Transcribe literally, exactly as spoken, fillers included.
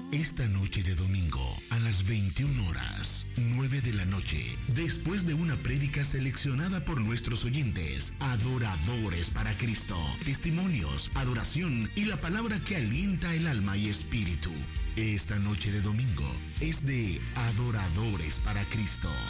Esta noche de domingo, a las veintiuna horas, nueve de la noche, después de una prédica seleccionada por nuestros oyentes, adoradores para Cristo, testimonios, adoración y la palabra que alienta el alma y espíritu. Esta noche de domingo es de adoradores para Cristo.